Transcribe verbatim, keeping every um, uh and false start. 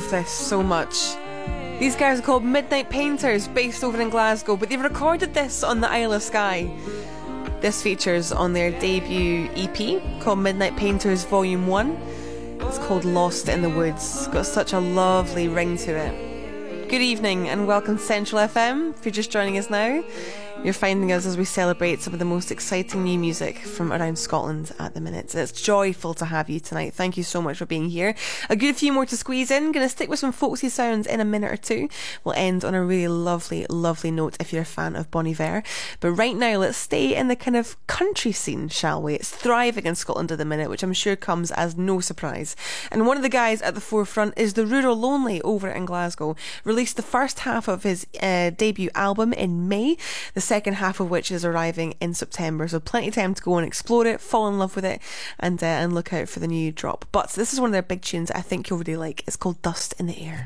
love this so much. These guys are called Midnight Painters, based over in Glasgow, but they've recorded this on the Isle of Skye. This features on their debut E P called Midnight Painters Volume one. It's called Lost in the Woods. It's got such a lovely ring to it. Good evening and welcome to Central F M. If you're just joining us now, you're finding us as we celebrate some of the most exciting new music from around Scotland at the minute. It's joyful to have you tonight. Thank you so much for being here. A good few more to squeeze in. Going to stick with some folksy sounds in a minute or two. We'll end on a really lovely, lovely note if you're a fan of Bon Iver. But right now, let's stay in the kind of country scene, shall we? It's thriving in Scotland at the minute, which I'm sure comes as no surprise. And one of the guys at the forefront is the Rural Lonely over in Glasgow. Released the first half of his uh, debut album in May. The second half of which is arriving in September, so plenty of time to go and explore it, fall in love with it, and uh, and look out for the new drop. But this is one of their big tunes I think you'll really like. It's called Dust in the Air.